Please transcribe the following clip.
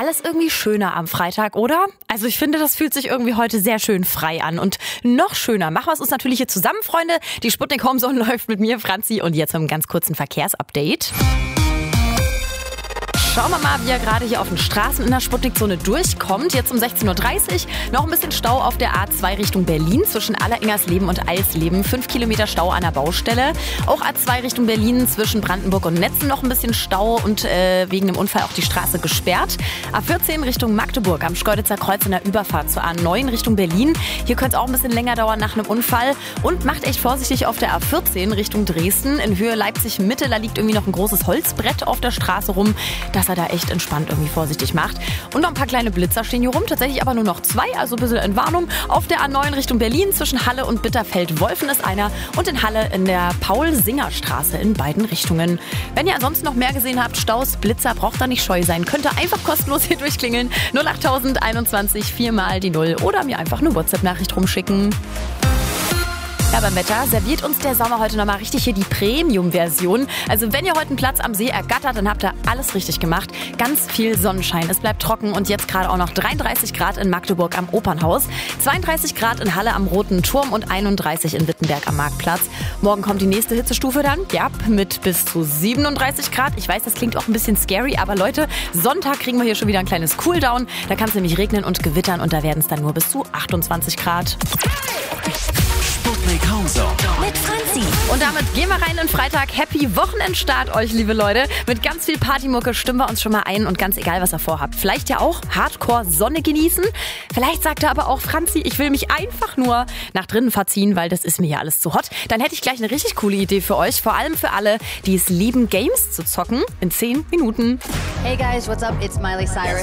alles irgendwie schöner am Freitag, oder? Also ich finde, das fühlt sich irgendwie heute sehr schön frei an. Und noch schöner machen wir es uns natürlich hier zusammen, Freunde. Die Sputnik Homezone läuft mit mir, Franzi, und jetzt mit einem ganz kurzen Verkehrsupdate. Schauen wir mal, wie er gerade hier auf den Straßen in der Sputnikzone durchkommt. Jetzt um 16:30 Uhr noch ein bisschen Stau auf der A2 Richtung Berlin zwischen Alleringersleben und Eisleben. 5 Kilometer Stau an der Baustelle. Auch A2 Richtung Berlin zwischen Brandenburg und Netzen noch ein bisschen Stau und wegen dem Unfall auch die Straße gesperrt. A14 Richtung Magdeburg am Schkeuditzer Kreuz in der Überfahrt zur A9 Richtung Berlin. Hier könnte es auch ein bisschen länger dauern nach einem Unfall. Und macht echt vorsichtig auf der A14 Richtung Dresden. In Höhe Leipzig-Mitte, da liegt irgendwie noch ein großes Holzbrett auf der Straße rum. Dass er da echt entspannt irgendwie vorsichtig macht. Und noch ein paar kleine Blitzer stehen hier rum, tatsächlich aber nur noch 2, also ein bisschen Entwarnung. Auf der A9 Richtung Berlin zwischen Halle und Bitterfeld-Wolfen ist einer und in Halle in der Paul-Singer-Straße in beiden Richtungen. Wenn ihr ansonsten noch mehr gesehen habt, Staus, Blitzer, braucht da nicht scheu sein. Könnt ihr einfach kostenlos hier durchklingeln. 08021 4 mal die 0 oder mir einfach eine WhatsApp-Nachricht rumschicken. Ja, beim Wetter serviert uns der Sommer heute nochmal richtig hier die Premium-Version. Also wenn ihr heute einen Platz am See ergattert, dann habt ihr alles richtig gemacht. Ganz viel Sonnenschein, es bleibt trocken und jetzt gerade auch noch 33 Grad in Magdeburg am Opernhaus, 32 Grad in Halle am Roten Turm und 31 in Wittenberg am Marktplatz. Morgen kommt die nächste Hitzestufe dann, ja, mit bis zu 37 Grad. Ich weiß, das klingt auch ein bisschen scary, aber Leute, Sonntag kriegen wir hier schon wieder ein kleines Cooldown. Da kann es nämlich regnen und gewittern und da werden es dann nur bis zu 28 Grad. Sputnik Homezone Mit Franzi. Und damit gehen wir rein in den Freitag. Happy Wochenendstart euch, liebe Leute. Mit ganz viel Partymucke stimmen wir uns schon mal ein und ganz egal, was ihr vorhabt. Vielleicht ja auch Hardcore-Sonne genießen. Vielleicht sagt ihr aber auch, Franzi, ich will mich einfach nur nach drinnen verziehen, weil das ist mir ja alles zu hot. Dann hätte ich gleich eine richtig coole Idee für euch. Vor allem für alle, die es lieben, Games zu zocken. In 10 Minuten. Hey guys, what's up? It's Miley Cyrus.